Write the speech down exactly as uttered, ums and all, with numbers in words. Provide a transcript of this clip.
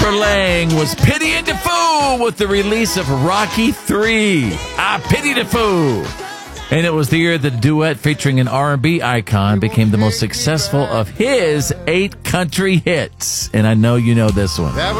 Jasper Lang was Pity and Defoe with the release of Rocky three. Ah, Pity Defoe. And it was the year the duet featuring an R and B icon became the most successful of his eight country hits. And I know you know this one.